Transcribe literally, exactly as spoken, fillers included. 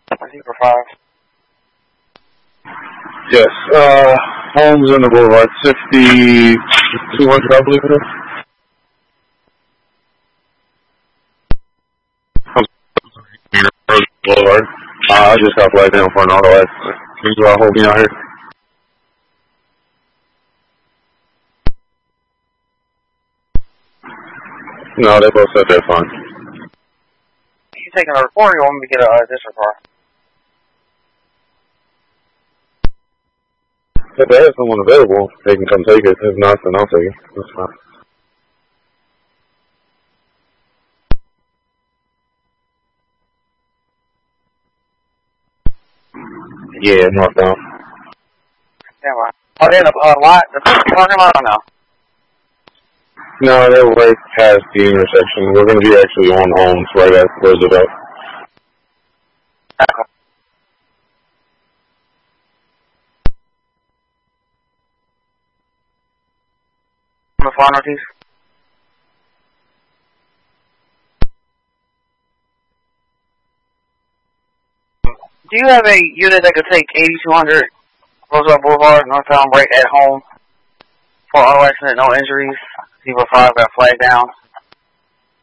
Zebra five. Yes, uh, Holmes in the Boulevard, sixty-two hundred, I believe it is. Boulevard. Uh, I just got flagged down for an auto accident. Can you uh, hold me out here? No, they both said they're fine. You taking a report or you want me to get a uh, district car? If they have someone available, they can come take it. If not, then I'll take it. That's fine. Yeah, northbound. Yeah, right. Are they in the uh, lot, the parking lot or no? No, they're right past the intersection. We're going to be actually on Holmes right at Roosevelt. Okay. The far northeast? Do you have a unit that could take eighty-two hundred Roosevelt Boulevard, northbound, right at home for auto accident, no injuries? Zebra five got flagged down.